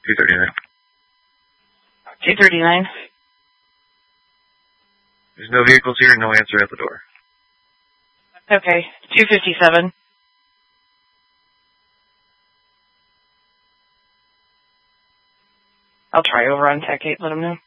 239. 239. There's no vehicles here, no answer at the door. Okay, 257. I'll try over on Tech 8, let them know.